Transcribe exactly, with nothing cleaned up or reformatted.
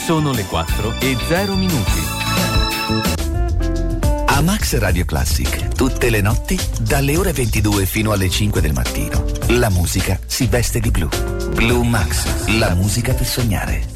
Sono le quattro e zero minuti. A Max Radio Classic, tutte le notti, dalle ore ventidue fino alle cinque del mattino, la musica si veste di blu. Blue Max, la musica per sognare.